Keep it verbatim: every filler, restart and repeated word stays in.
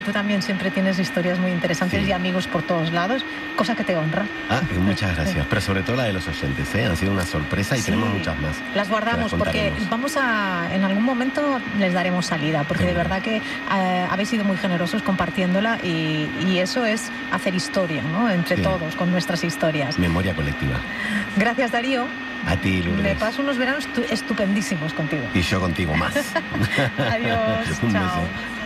Tú también siempre tienes historias muy interesantes, sí, y amigos por todos lados, cosa que te honra. Ah, muchas gracias. Pero sobre todo la de los oyentes, ¿eh? Han sido una sorpresa y sí, tenemos muchas más. Las guardamos las porque vamos a, en algún momento les daremos salida, porque de verdad que eh, habéis sido muy generosos compartiéndola y, y eso es hacer historia, ¿no? Entre sí, todos, con nuestras historias. Memoria colectiva. Gracias, Darío. A ti, Lourdes. Me paso unos veranos estupendísimos contigo. Y yo contigo más. Adiós. Un chao. beso.